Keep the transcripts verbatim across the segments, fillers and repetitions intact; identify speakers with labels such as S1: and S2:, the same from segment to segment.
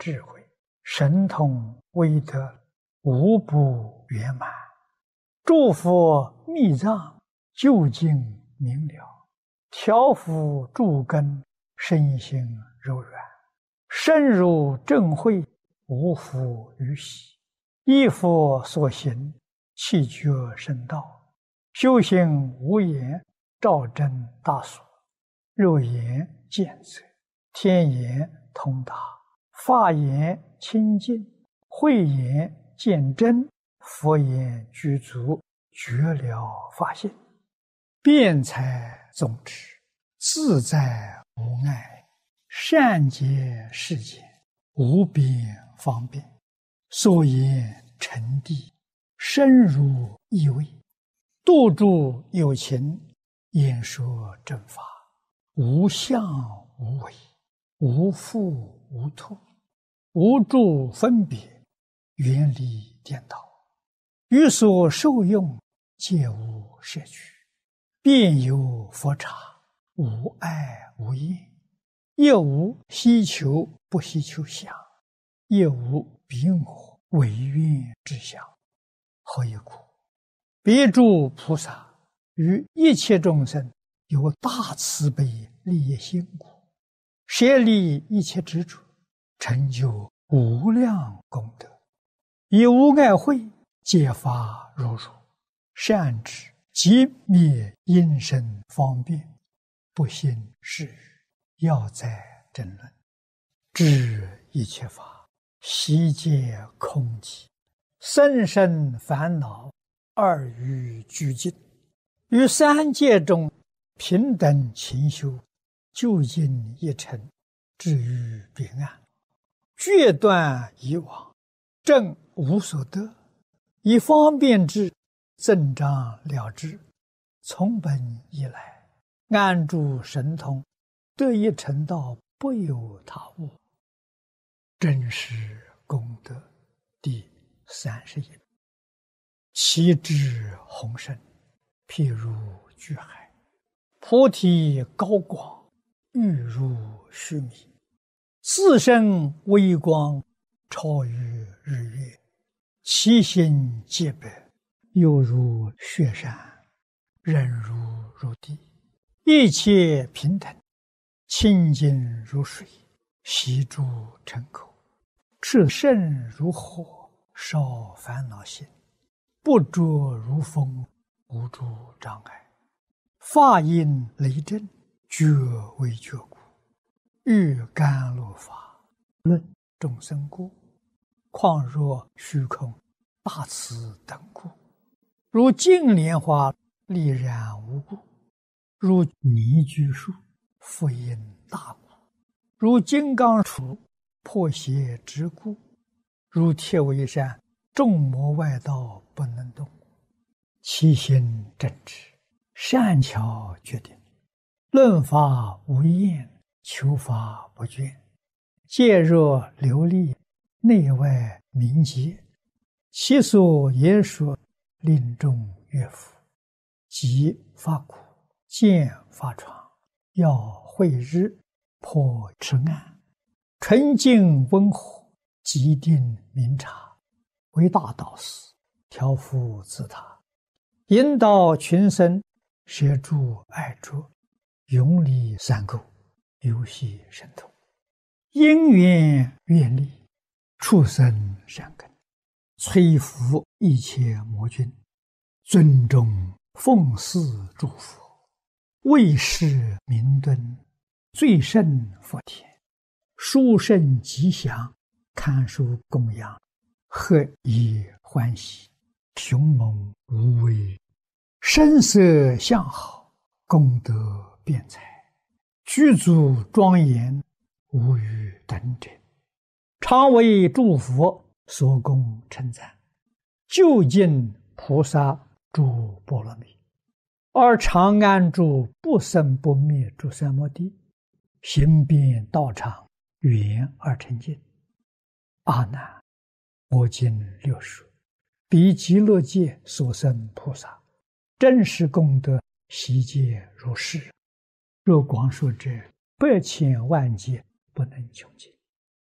S1: 智慧，神通威德无不圆满。诸佛密藏究竟明了，调伏诸根身心柔软，深入正慧无复于喜。依佛所行，气觉深道，修行无言，照真大所。肉眼见则，天眼通达，法眼清净，慧眼见真，佛眼具足，觉了法性，辩才宗旨，自在无碍，善解世间，无边方便，所言成谛，深入意味，度诸有情，演说正法，无相无为，无复无脱，无住分别，远离颠倒，于所受用皆无摄取，遍有佛刹，无碍无厌，亦无希求不希求相，亦无彼我违愿之相。何以故？别诸菩萨于一切众生有大慈悲利益心故，舍离一切执着，成就无量功德，以无碍慧揭发如如，善知即灭因身方便，不信是语，要在争论，知一切法悉皆空寂，生生烦恼二于俱尽，于三界中平等勤修，究竟一尘，至于彼岸，决断以往，正无所得，以方便之，增长了之，从本以来，安住神通，得一成道，不有他物。真实功德第三十一。其智宏深，譬如巨海，菩提高广，欲如须弥，自身微光，超于日月，其心皆白，犹如雪山，忍如如地，一切平等，清净如水，悉诸尘口，炽盛如火，烧烦恼心，不着如风，无诸障碍，法音雷震，觉为觉故，欲甘露法，论众生故，况若虚空大慈等故，如净莲花丽然无故，如泥居树复因大故，如金刚杵破邪之故，如铁围山众魔外道不能动，其心正直，善巧决定，论法无厌，求法不倦，戒若流利，内外明洁，其所言说，令众悦服，即发苦，见发疮，要慧日，破痴暗，纯净温和，极定明察，为大导师，调伏自他，引导群生，摄诸爱着，永离三垢，游戏神通，因缘愿力，畜生善根，摧伏一切魔君，尊重奉祀诸佛，为世明敦，最胜佛田，殊胜吉祥，堪受供养，何以欢喜，雄猛无畏，声色相好，功德辩才，具足庄严，无与等者，常为诸佛所供称赞，究竟菩萨诸波罗蜜，而常安住不生不灭诸三摩地，行遍道场，圆而成净。阿难，我今略说，彼极乐界所生菩萨，真实功德悉皆如是。若光说者，百千万劫不能穷尽。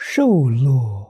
S1: 受乐